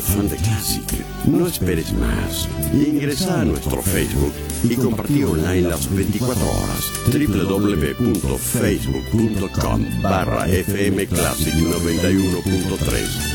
fan de Classic. No esperes más. Ingresa a nuestro Facebook y compartí online las 24 horas. www.facebook.com/FM Classic 91.3